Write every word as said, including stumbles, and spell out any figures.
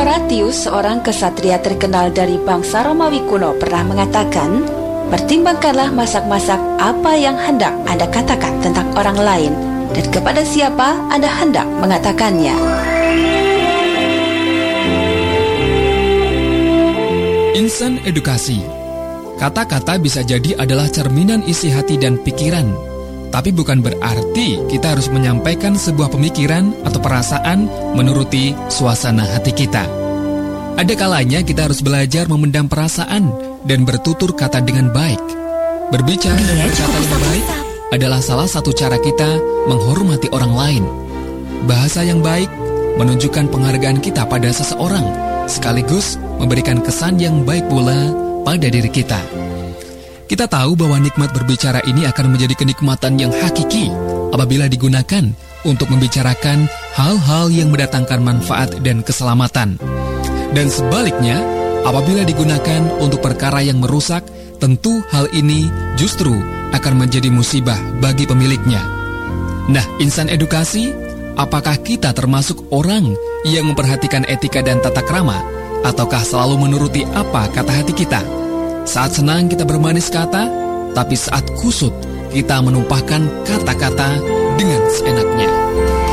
Horatius, seorang kesatria terkenal dari bangsa Romawi kuno, pernah mengatakan, pertimbangkanlah masak-masak apa yang hendak Anda katakan tentang orang lain, dan kepada siapa Anda hendak mengatakannya. Insan edukasi. Kata-kata bisa jadi adalah cerminan isi hati dan pikiran, tapi bukan berarti kita harus menyampaikan sebuah pemikiran atau perasaan menuruti suasana hati kita. Ada kalanya kita harus belajar memendam perasaan dan bertutur kata dengan baik. Berbicara dan berkata yang baik adalah salah satu cara kita menghormati orang lain. Bahasa yang baik menunjukkan penghargaan kita pada seseorang, sekaligus memberikan kesan yang baik pula pada diri kita. Kita tahu bahwa nikmat berbicara ini akan menjadi kenikmatan yang hakiki apabila digunakan untuk membicarakan hal-hal yang mendatangkan manfaat dan keselamatan. Dan sebaliknya, apabila digunakan untuk perkara yang merusak, tentu hal ini justru akan menjadi musibah bagi pemiliknya. Nah, insan edukasi, apakah kita termasuk orang yang memperhatikan etika dan tata krama, ataukah selalu menuruti apa kata hati kita? Saat senang kita bermanis kata, tapi saat kusut kita menumpahkan kata-kata dengan seenaknya.